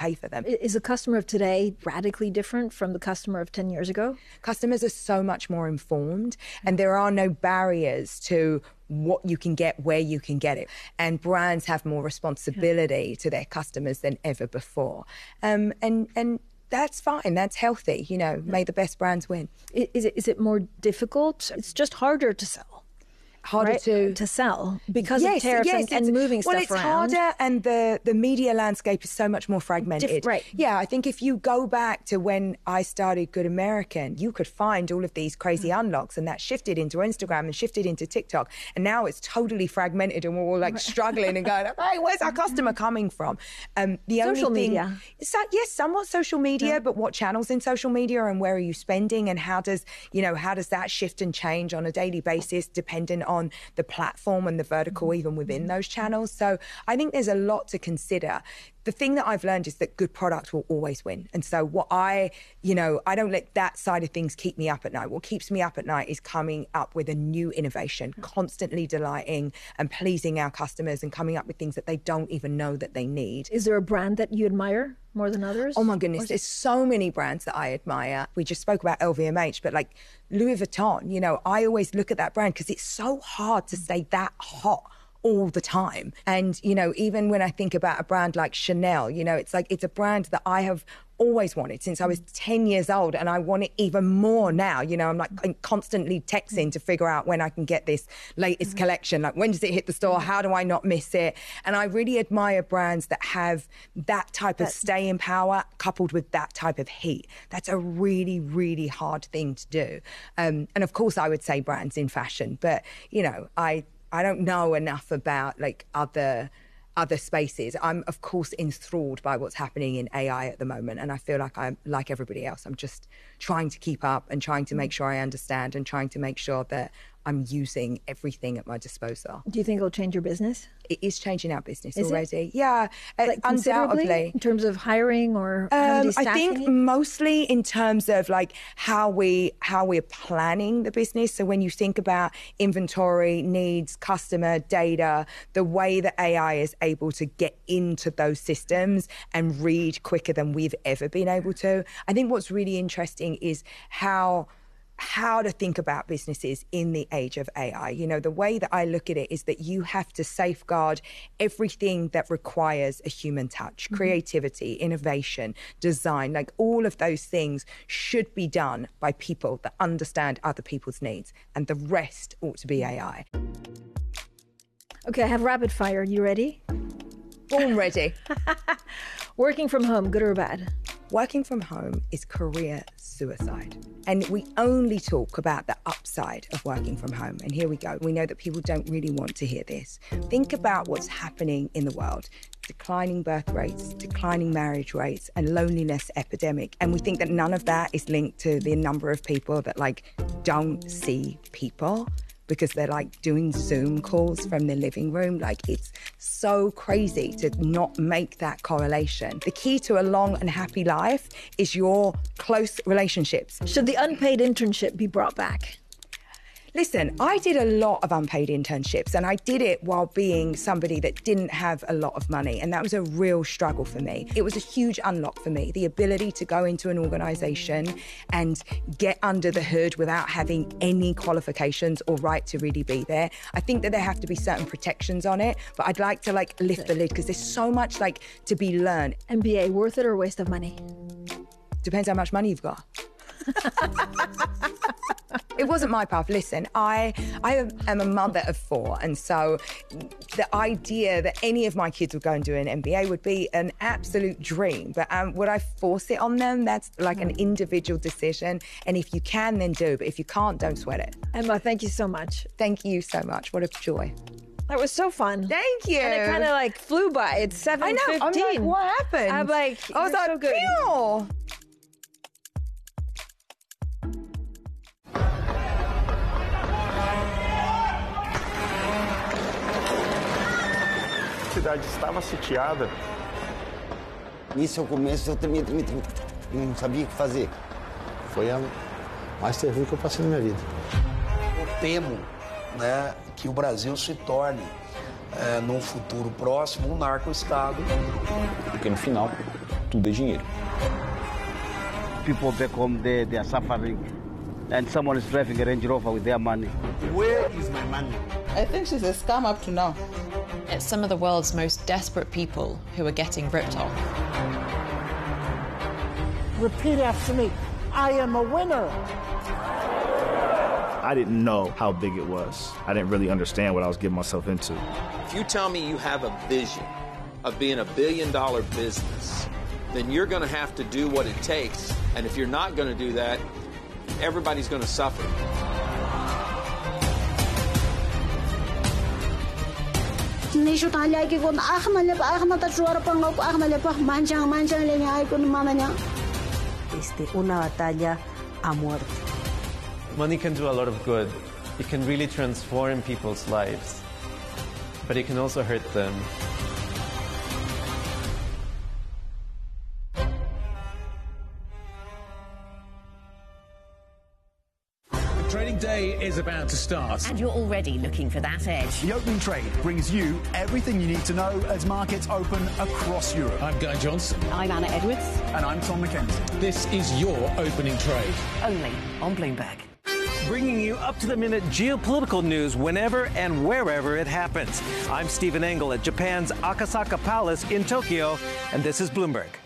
pay for them. Is the customer of today radically different from the customer of 10 years ago? Customers are so much more informed, and there are no barriers to what you can get, where you can get it. And brands have more responsibility to their customers than ever before. And that's fine. That's healthy. You know, may the best brands win. Is it more difficult? It's just harder to sell. Harder to sell because of tariffs and moving stuff around. Well, it's harder, and the media landscape is so much more fragmented. Right. Yeah, I think if you go back to when I started Good American, you could find all of these crazy unlocks, and that shifted into Instagram and shifted into TikTok. And now it's totally fragmented, and we're all like struggling and going, hey, where's our customer coming from? Social media. Yes, somewhat social media, but what channels in social media, and where are you spending, and how does that shift and change on a daily basis dependent on the platform and the vertical even within those channels. So I think there's a lot to consider. The thing that I've learned is that good product will always win. And so I don't let that side of things keep me up at night. What keeps me up at night is coming up with a new innovation, constantly delighting and pleasing our customers and coming up with things that they don't even know that they need. Is there a brand that you admire more than others? Oh my goodness, there's so many brands that I admire. We just spoke about LVMH, but like Louis Vuitton, I always look at that brand because it's so hard to stay that hot all the time. And, even when I think about a brand like Chanel, it's a brand that I have always wanted since I was 10 years old, and I want it even more now. I'm constantly texting to figure out when I can get this latest collection. Like, when does it hit the store? How do I not miss it? And I really admire brands that have that type of staying power coupled with that type of heat. That's a really, really hard thing to do. And of course, I would say brands in fashion, but, I don't know enough about other spaces. I'm, of course, enthralled by what's happening in AI at the moment. And I feel like I'm like everybody else. I'm just trying to keep up and trying to make sure I understand and trying to make sure that I'm using everything at my disposal. Do you think it'll change your business? It is changing our business is already. It? Yeah, undoubtedly. In terms of hiring or I think mostly in terms of how we're planning the business. So when you think about inventory, needs, customer data, the way that AI is able to get into those systems and read quicker than we've ever been able to. I think what's really interesting is how to think about businesses in the age of AI. The way that I look at it is that you have to safeguard everything that requires a human touch, creativity, innovation, design, all of those things should be done by people that understand other people's needs, and the rest ought to be AI. Okay, I have rapid fire. You ready? Born ready. Working from home, good or bad? Working from home is career suicide. And we only talk about the upside of working from home. And here we go. We know that people don't really want to hear this. Think about what's happening in the world. Declining birth rates, declining marriage rates, and loneliness epidemic. And we think that none of that is linked to the number of people that don't see people, because they're doing Zoom calls from their living room. It's so crazy to not make that correlation. The key to a long and happy life is your close relationships. Should the unpaid internship be brought back? Listen, I did a lot of unpaid internships, and I did it while being somebody that didn't have a lot of money, and that was a real struggle for me. It was a huge unlock for me, the ability to go into an organisation and get under the hood without having any qualifications or right to really be there. I think that there have to be certain protections on it, but I'd like to lift the lid, because there's so much to be learned. MBA, worth it or waste of money? Depends how much money you've got. It wasn't my path. Listen, I am a mother of 4, and so the idea that any of my kids would go and do an MBA would be an absolute dream. But would I force it on them? That's an individual decision. And if you can, then do. But if you can't, don't sweat it. Emma, thank you so much. Thank you so much. What a joy. That was so fun. Thank you. And it kind of flew by. It's 7:15. I know. I'm like, what happened? I'm like, I was like, so good. Pew! A cidade estava sitiada. Nisso eu começo, eu tremia, não sabia o que fazer. Foi a mais terrível que eu passei na minha vida. Eu temo, que o Brasil se torne, num futuro próximo, um narco-estado. Porque no final, tudo é dinheiro. People back home there, they are suffering. And someone is driving a Range Rover with their money. Where is my money? I think she's a scam up to now. It's some of the world's most desperate people who are getting ripped off. Repeat after me. I am a winner. I didn't know how big it was. I didn't really understand what I was getting myself into. If you tell me you have a vision of being $1 billion business, then you're going to have to do what it takes. And if you're not going to do that, everybody's going to suffer. Una batalla a muerte. Money can do a lot of good. It can really transform people's lives, but it can also hurt them. Trading day is about to start. And you're already looking for that edge. The Opening Trade brings you everything you need to know as markets open across Europe. I'm Guy Johnson. I'm Anna Edwards. And I'm Tom McKenzie. This is your Opening Trade. Only on Bloomberg. Bringing you up-to-the-minute geopolitical news whenever and wherever it happens. I'm Stephen Engel at Japan's Akasaka Palace in Tokyo, and this is Bloomberg.